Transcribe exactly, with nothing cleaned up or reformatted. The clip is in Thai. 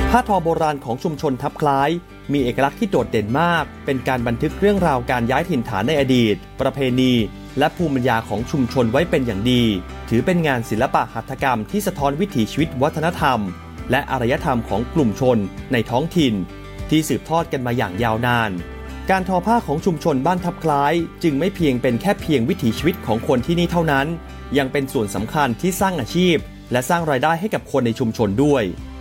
ผ้าทอโบราณของชุมชนทับคล้ายมีเอกลักษณ์ที่โดดเด่นมากเป็นการบันทึกเรื่องราวการย้ายถิ่นฐานในอดีตประเพณีและภูมิปัญญาของชุมชนไว้เป็นอย่างดีถือเป็นงานศิลปะหัตถกรรมที่สะท้อนวิถีชีวิตวัฒนธรรมและอารยธรรมของกลุ่มชนในท้องถิ่นที่สืบทอดกันมาอย่างยาวนานการทอผ้าของชุมชนบ้านทับคล้ายจึงไม่เพียงเป็นแค่เพียงวิถีชีวิตของคนที่นี่เท่านั้นยังเป็นส่วนสำคัญที่สร้างอาชีพและสร้างรายได้ให้กับคนในชุมชนด้วย